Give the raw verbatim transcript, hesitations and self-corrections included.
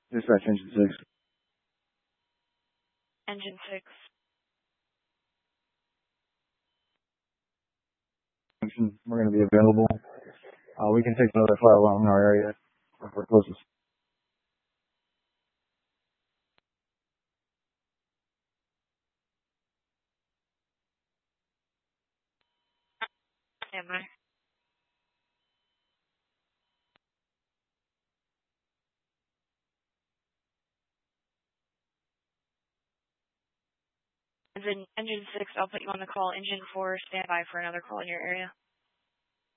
Dispatch engine six. Engine six. We're going to be available. Uh, we can take another fire alarm in our area if we're closest. Stand by. Engine, engine six, I'll put you on the call. Engine four, stand by for another call in your area.